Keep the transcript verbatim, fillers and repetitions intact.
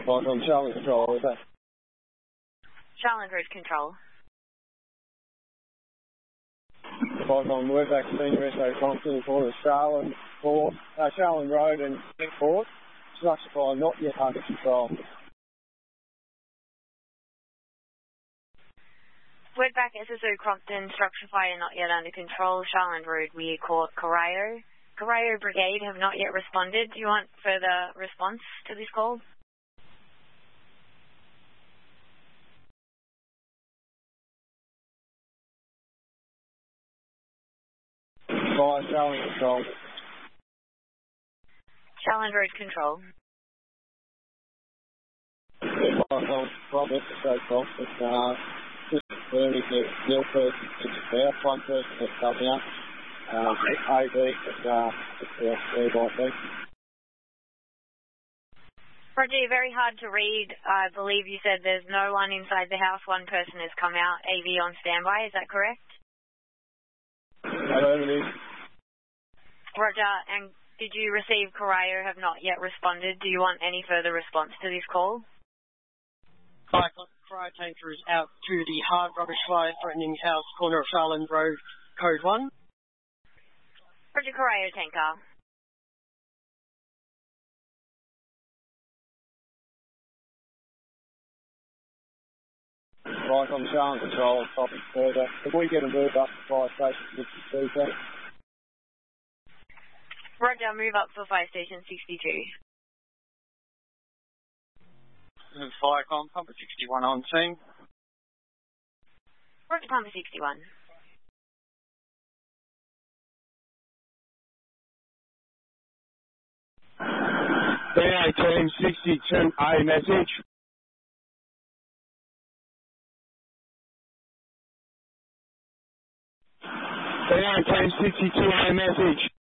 Right, I'm Charlie Control, is that? Charlotte Road Control. Right, I'm Webback Senior S O Constant for the Charlotte Port, uh, Charlotte Road and Port. Structure fire not yet under control. Webback S S O Crompton, structure fire not yet under control. Charlotte Road, we call Corio. Corio Brigade have not yet responded. Do you want further response to this call? Fire, Charlotte Control. Charlotte Road Control. Fire, I'm from S S O Constant, uh, just early to nil person, it's there, one person that's coming up. Um, A B, uh, yeah, three by three. Roger, very hard to read. I believe you said there's no one inside the house. One person has come out. A V on standby. Is that correct? Hello, it is. Roger, and did you receive Corio have not yet responded? Do you want any further response to this call? Hi, Corio tanker is out to the hard rubbish fire threatening house corner of Charlotte Road, code one. Roger, Corio tanker. Right, I'm Charlotte Control, topic further. If we get a move up to fire station fifty-two, sir. Roger, move up for fire station sixty-two. Firecom, Pumper sixty-one on scene. Roger, Pumper sixty-one. B A team sixty-two, A message. B A team sixty-two, A message.